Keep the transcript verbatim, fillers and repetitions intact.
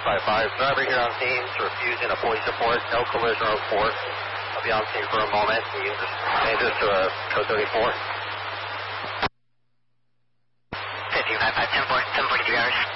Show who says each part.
Speaker 1: five five, driver here on scene is refusing a police report, no collision report. I'll be on scene for a moment. You can just change this to a code thirty-four.
Speaker 2: fifteen five five, ten forty-three hours.